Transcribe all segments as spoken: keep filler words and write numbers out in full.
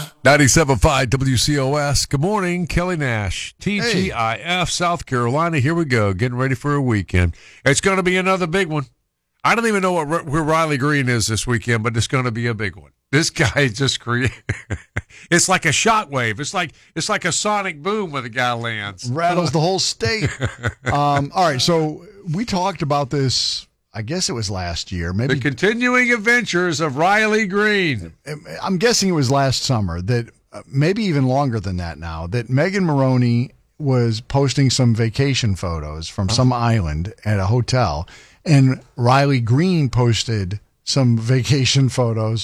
ninety-seven point five W C O S. Good morning, Kelly Nash, T G I F, hey. South Carolina. Here we go, getting ready for a weekend. It's going to be another big one. I don't even know what where Riley Green is this weekend, but it's going to be a big one. This guy just created. It's like a shockwave. It's like it's like a sonic boom when the guy lands. Rattles the whole state. um, all right, so we talked about this. I guess it was last year. Maybe the continuing adventures of Riley Green. I'm guessing it was last summer. That uh, maybe even longer than that now. That Megan Maroney was posting some vacation photos from some uh-huh. island at a hotel, and Riley Green posted some vacation photos,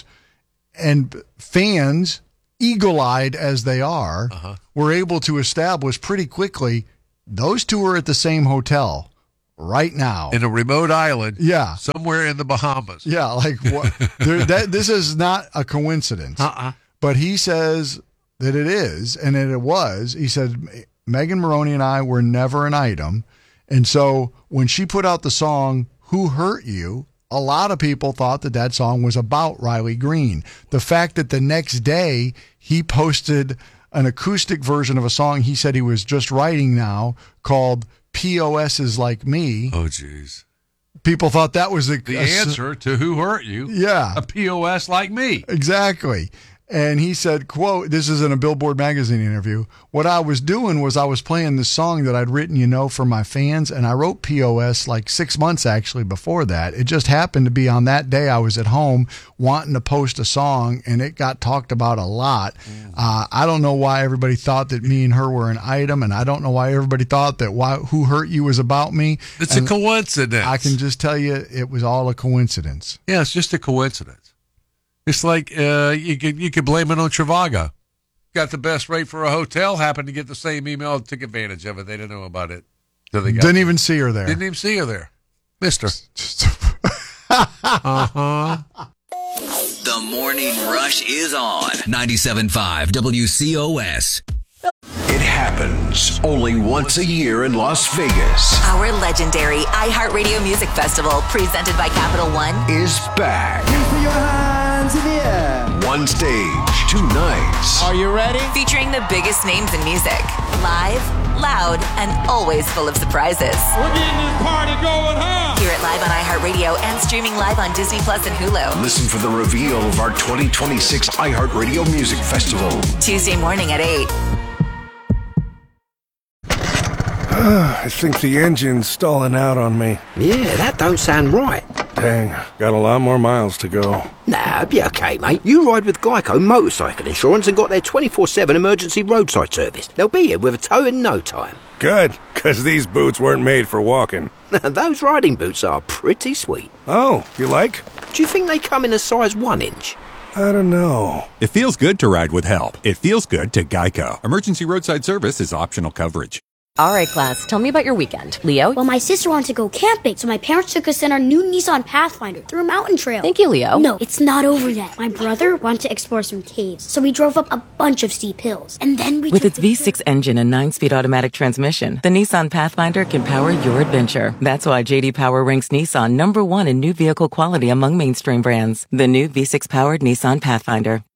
and fans, eagle-eyed as they are, uh-huh. were able to establish pretty quickly those two are at the same hotel right now. In a remote island. Yeah. Somewhere in the Bahamas. Yeah, like what, there, that, this is not a coincidence. Uh-uh. But he says that it is, and that it was. He said, Megan Maroney and I were never an item. And so when she put out the song, Who Hurt You?, a lot of people thought that that song was about Riley Green. The fact that the next day he posted an acoustic version of a song he said he was just writing now called P O S is Like Me. Oh, jeez. People thought that was a, the a, answer to Who Hurt You. Yeah. A P O S like me. Exactly. And he said, quote, this is in a Billboard magazine interview, what I was doing was I was playing this song that I'd written, you know, for my fans, and I wrote P O S like six months actually before that. It just happened to be on that day I was at home wanting to post a song, and it got talked about a lot. Mm. Uh, I don't know why everybody thought that me and her were an item, and I don't know why everybody thought that why, Who Hurt You was about me. It's and a coincidence. I can just tell you it was all a coincidence. Yeah, it's just a coincidence. It's like uh, you could you could blame it on Trivago. Got the best rate for a hotel, happened to get the same email, took advantage of it. They didn't know about it. So they got Didn't it. even see her there. Didn't even see her there. Mister. uh-huh. The Morning Rush is on. ninety-seven point five W C O S. It happens only once a year in Las Vegas. Our legendary iHeartRadio Music Festival, presented by Capital One, is back. Put your hands in the air. One stage, two nights. Are you ready? Featuring the biggest names in music. Live, loud, and always full of surprises. We're getting this party going, huh? Hear it live on iHeartRadio and streaming live on Disney Plus and Hulu. Listen for the reveal of our twenty twenty-six iHeartRadio Music Festival. Tuesday morning at eight. I think the engine's stalling out on me. Yeah, that don't sound right. Dang, got a lot more miles to go. Nah, be okay, mate. You ride with Geico Motorcycle Insurance and got their twenty-four seven emergency roadside service. They'll be here with a tow in no time. Good, because these boots weren't made for walking. Those riding boots are pretty sweet. Oh, you like? Do you think they come in a size one inch? I don't know. It feels good to ride with help. It feels good to Geico. Emergency roadside service is optional coverage. All right, class, tell me about your weekend. Leo? Well, my sister wanted to go camping, so my parents took us in our new Nissan Pathfinder through a mountain trail. Thank you, Leo. No, it's not over yet. My brother wanted to explore some caves, so we drove up a bunch of steep hills. And then we With its V six engine and nine-speed automatic transmission, the Nissan Pathfinder can power your adventure. That's why J D Power ranks Nissan number one in new vehicle quality among mainstream brands. The new V six-powered Nissan Pathfinder.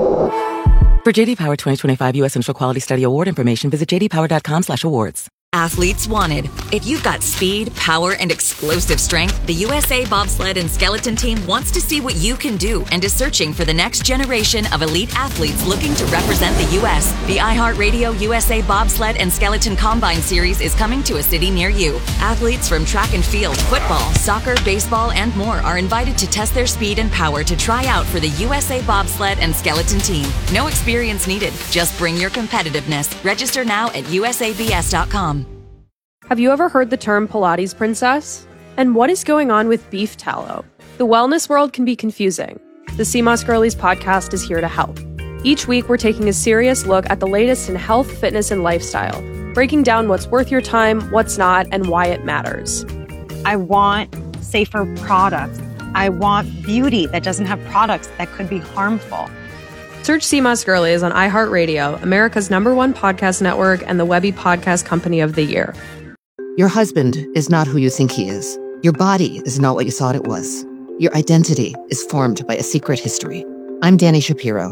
For J D Power twenty twenty-five U S Initial Quality Study Award information, visit j d power dot com slash awards. Athletes wanted. If you've got speed, power, and explosive strength, the U S A Bobsled and Skeleton Team wants to see what you can do and is searching for the next generation of elite athletes looking to represent the U S. The iHeartRadio U S A Bobsled and Skeleton Combine Series is coming to a city near you. Athletes from track and field, football, soccer, baseball, and more are invited to test their speed and power to try out for the U S A Bobsled and Skeleton Team. No experience needed. Just bring your competitiveness. Register now at U S A B S dot com. Have you ever heard the term Pilates princess? And what is going on with beef tallow? The wellness world can be confusing. The C M O S Girlies podcast is here to help. Each week, we're taking a serious look at the latest in health, fitness, and lifestyle, breaking down what's worth your time, what's not, and why it matters. I want safer products. I want beauty that doesn't have products that could be harmful. Search C M O S Girlies on iHeartRadio, America's number one podcast network and the Webby Podcast Company of the Year. Your husband is not who you think he is. Your body is not what you thought it was. Your identity is formed by a secret history. I'm Dani Shapiro.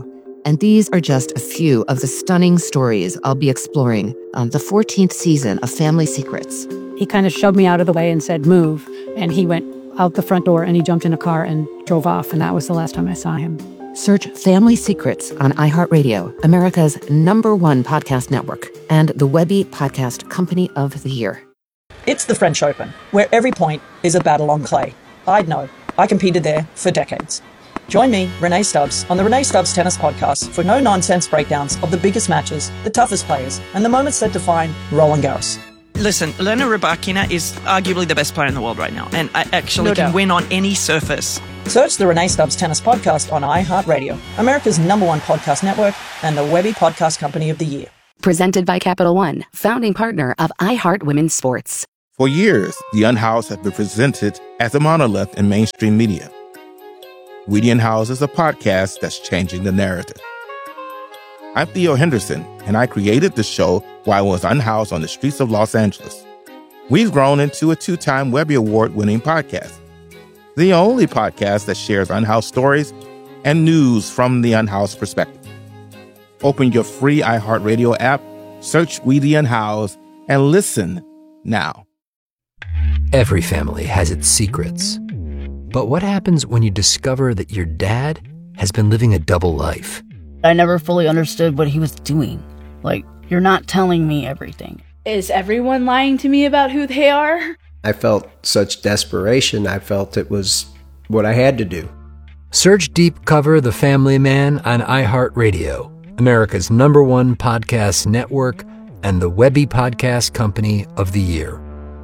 And these are just a few of the stunning stories I'll be exploring on the fourteenth season of Family Secrets. He kind of shoved me out of the way and said, move. And he went out the front door and he jumped in a car and drove off. And that was the last time I saw him. Search Family Secrets on iHeartRadio, America's number one podcast network, and the Webby Podcast Company of the Year. It's the French Open, where every point is a battle on clay. I'd know. I competed there for decades. Join me, Renee Stubbs, on the Renee Stubbs Tennis Podcast for no-nonsense breakdowns of the biggest matches, the toughest players, and the moments that define Roland Garros. Listen, Elena Rybakina is arguably the best player in the world right now, and I actually No can doubt. win on any surface. Search the Renee Stubbs Tennis Podcast on iHeartRadio, America's number one podcast network, and the Webby Podcast Company of the Year. Presented by Capital One, founding partner of iHeart Women's Sports. For years, The Unhoused has been presented as a monolith in mainstream media. We the Unhoused is a podcast that's changing the narrative. I'm Theo Henderson, and I created the show while I was unhoused on the streets of Los Angeles. We've grown into a two-time Webby Award-winning podcast, the only podcast that shares unhoused stories and news from the unhoused perspective. Open your free iHeartRadio app, search We the Unhoused, and listen now. Every family has its secrets. But what happens when you discover that your dad has been living a double life? I never fully understood what he was doing. Like, you're not telling me everything. Is everyone lying to me about who they are? I felt such desperation. I felt it was what I had to do. Search Deep Cover The Family Man on iHeartRadio, America's number one podcast network, and the Webby Podcast Company of the Year.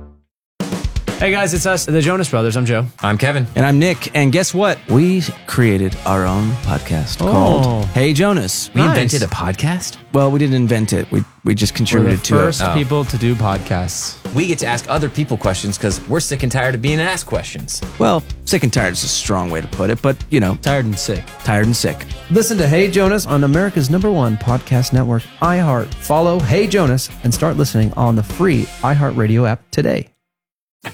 Hey guys, it's us, the Jonas Brothers. I'm Joe. I'm Kevin. And I'm Nick. And guess what? We created our own podcast Oh. called Hey Jonas. We invented a podcast? Well, we didn't invent it. We we just contributed We're the to first it. Oh. people to do podcasts. We get to ask other people questions because we're sick and tired of being asked questions. Well, sick and tired is a strong way to put it, but you know, Tired and sick. tired and sick. Listen to Hey Jonas on America's number one podcast network, iHeart. Follow Hey Jonas and start listening on the free iHeartRadio app today.